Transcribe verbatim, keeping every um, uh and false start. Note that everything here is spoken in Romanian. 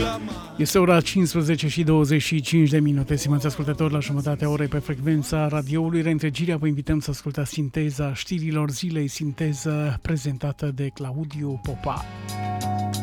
Este ora cincisprezece și douăzeci și cinci de minute. Stimați ascultători, la jumătatea orei pe frecvența radioului Reîntregirea vă invităm să ascultați sinteza știrilor zilei, sinteză prezentată de Claudiu Popa.